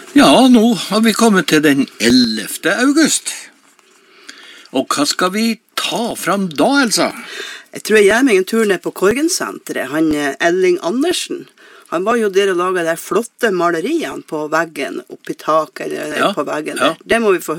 Ja, nå har vi kommet til den 11. august. Og hva skal vi ta fram da, Elsa? Jeg tror jeg gjør meg en tur ned på Korgensenteret. Han Elling Andersen, han var jo der og laget de flotte maleriene på veggen, oppi taket eller på veggen. Det må vi få